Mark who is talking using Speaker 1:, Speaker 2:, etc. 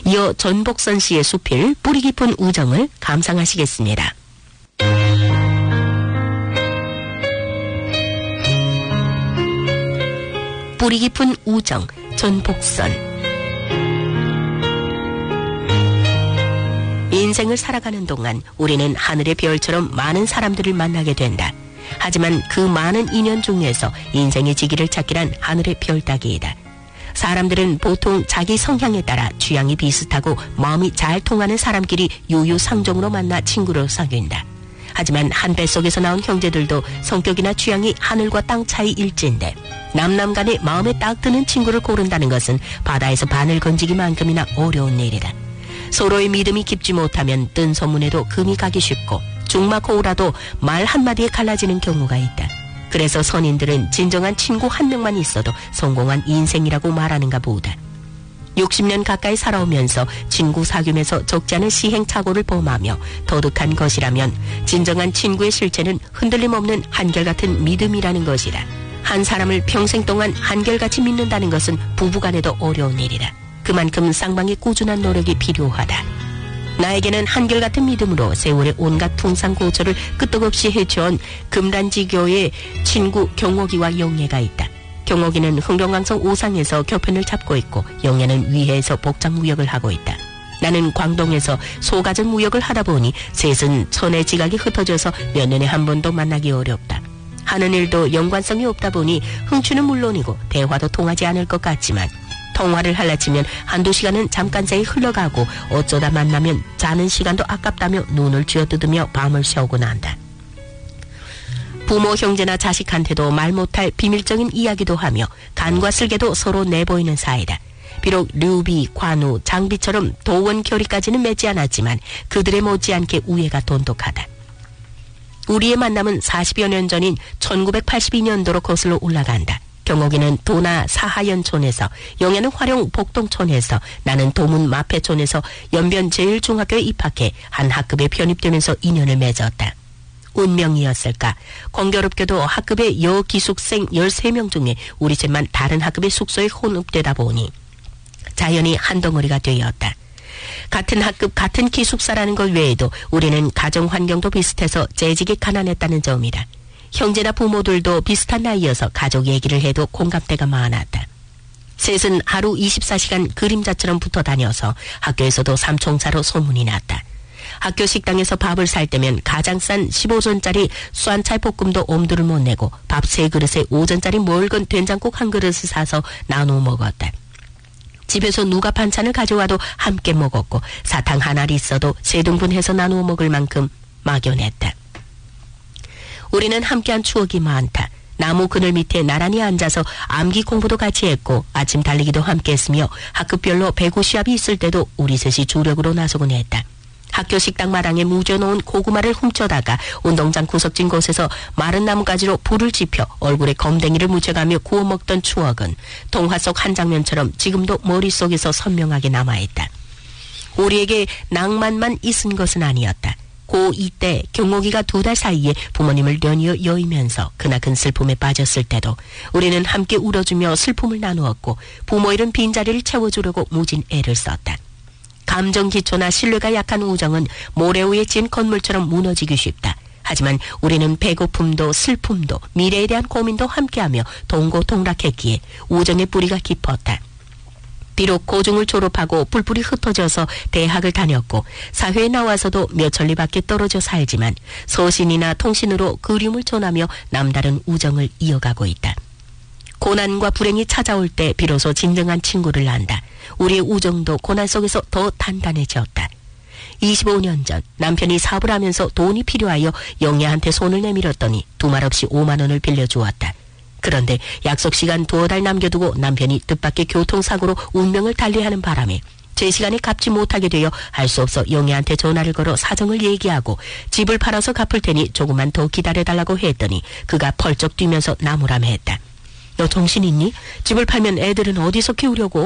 Speaker 1: 이어 전복선 씨의 수필 뿌리 깊은 우정을 감상하시겠습니다. 뿌리 깊은 우정, 전복선. 인생을 살아가는 동안 우리는 하늘의 별처럼 많은 사람들을 만나게 된다. 하지만 그 많은 인연 중에서 인생의 지기를 찾기란 하늘의 별 따기이다. 사람들은 보통 자기 성향에 따라 취향이 비슷하고 마음이 잘 통하는 사람끼리 유유상종으로 만나 친구로 사귄다. 하지만 한 뱃속에서 나온 형제들도 성격이나 취향이 하늘과 땅 차이 일진데 남남간에 마음에 딱 드는 친구를 고른다는 것은 바다에서 바늘 건지기만큼이나 어려운 일이다. 서로의 믿음이 깊지 못하면 뜬 소문에도 금이 가기 쉽고 중마고우라도 말 한마디에 갈라지는 경우가 있다. 그래서 선인들은 진정한 친구 한 명만 있어도 성공한 인생이라고 말하는가 보다. 60년 가까이 살아오면서 친구 사귐에서 적지 않은 시행착오를 범하며 도둑한 것이라면 진정한 친구의 실체는 흔들림 없는 한결같은 믿음이라는 것이다. 한 사람을 평생 동안 한결같이 믿는다는 것은 부부간에도 어려운 일이다. 그만큼 쌍방의 꾸준한 노력이 필요하다. 나에게는 한결같은 믿음으로 세월의 온갖 풍상고초를 끄떡없이 헤쳐온 금란지교의 친구 경옥이와 영예가 있다. 경옥이는 흥룡강성 오상에서 교편을 잡고 있고 영예는 위해에서 복장무역을 하고 있다. 나는 광동에서 소가전 무역을 하다 보니 셋은 천의 지각이 흩어져서 몇 년에 한 번도 만나기 어렵다. 하는 일도 연관성이 없다 보니 흥취는 물론이고 대화도 통하지 않을 것 같지만 통화를 하려치면 한두 시간은 잠깐 사이 흘러가고 어쩌다 만나면 자는 시간도 아깝다며 눈을 쥐어뜯으며 밤을 새우곤 한다. 부모, 형제나 자식한테도 말 못할 비밀적인 이야기도 하며 간과 슬개도 서로 내보이는 사이다. 비록 류비, 관우, 장비처럼 도원 결의까지는 맺지 않았지만 그들의 못지않게 우애가 돈독하다. 우리의 만남은 40여 년 전인 1982년도로 거슬러 올라간다. 경옥이는 도나 사하연촌에서, 영예는 화룡 복동촌에서, 나는 도문 마패촌에서 연변 제1중학교에 입학해 한 학급에 편입되면서 인연을 맺었다. 운명이었을까? 공교롭게도 학급의 여기숙생 13명 중에 우리 셋만 다른 학급의 숙소에 혼업되다 보니 자연히 한 덩어리가 되었다. 같은 학급 같은 기숙사라는 것 외에도 우리는 가정 환경도 비슷해서 재직이 가난했다는 점이다. 형제나 부모들도 비슷한 나이여서 가족 얘기를 해도 공감대가 많았다. 셋은 하루 24시간 그림자처럼 붙어 다녀서 학교에서도 삼총사로 소문이 났다. 학교 식당에서 밥을 살 때면 가장 싼 15전짜리 酸찰볶음도 엄두를 못 내고 밥 3그릇에 5전짜리 멀건 된장국 한 그릇을 사서 나누어 먹었다. 집에서 누가 반찬을 가져와도 함께 먹었고 사탕 하나를 있어도 세 등분해서 나누어 먹을 만큼 막연했다. 우리는 함께한 추억이 많다. 나무 그늘 밑에 나란히 앉아서 암기 공부도 같이 했고 아침 달리기도 함께 했으며 학급별로 배구 시합이 있을 때도 우리 셋이 주력으로 나서곤 했다. 학교 식당 마당에 묻어놓은 고구마를 훔쳐다가 운동장 구석진 곳에서 마른 나뭇가지로 불을 지펴 얼굴에 검댕이를 묻혀가며 구워 먹던 추억은 동화 속 한 장면처럼 지금도 머릿속에서 선명하게 남아있다. 우리에게 낭만만 있은 것은 아니었다. 고2 때 경옥이가 2달 사이에 부모님을 연이어 여의면서 크나큰 슬픔에 빠졌을 때도 우리는 함께 울어주며 슬픔을 나누었고 부모 잃은 빈자리를 채워주려고 무진 애를 썼다. 감정 기초나 신뢰가 약한 우정은 모래 위에 진 건물처럼 무너지기 쉽다. 하지만 우리는 배고픔도 슬픔도 미래에 대한 고민도 함께하며 동고동락했기에 우정의 뿌리가 깊었다. 비록 고중을 졸업하고 뿔뿔이 흩어져서 대학을 다녔고 사회에 나와서도 몇 천리 밖에 떨어져 살지만 서신이나 통신으로 그리움을 전하며 남다른 우정을 이어가고 있다. 고난과 불행이 찾아올 때 비로소 진정한 친구를 안다. 우리의 우정도 고난 속에서 더 단단해졌다. 25년 전 남편이 사업을 하면서 돈이 필요하여 영예한테 손을 내밀었더니 두말 없이 5만 원을 빌려주었다. 그런데 약속 시간 2달 남겨두고 남편이 뜻밖의 교통사고로 운명을 달리하는 바람에 제 시간에 갚지 못하게 되어 할 수 없어 영애한테 전화를 걸어 사정을 얘기하고 집을 팔아서 갚을 테니 조금만 더 기다려달라고 했더니 그가 펄쩍 뛰면서 나무라며 했다. 너 정신 있니? 집을 팔면 애들은 어디서 키우려고?